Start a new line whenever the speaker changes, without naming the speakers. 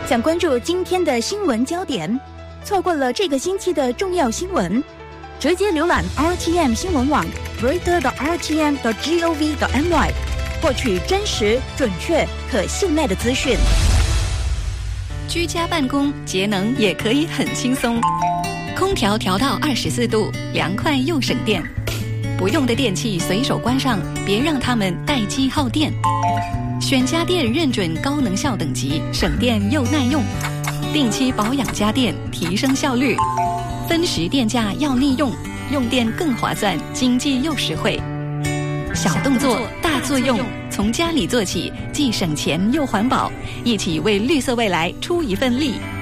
想关注今天的新闻焦点，错过了这个星期的重要新闻，直接浏览 RTM 新闻网 reader.rtm.gov.my 获取真实、准确、可信赖的资讯。
居家办公节能也可以很轻松，空调调到24度，凉快又省电。不用的电器随手关上，别让它们待机耗电。选家电认准高能效等级，省电又耐用。定期保养家电，提升效率。分时电价要利用，用电更划算，经济又实惠。小动作大作用，从家里做起，既省钱又环保，一起为绿色未来出一份力。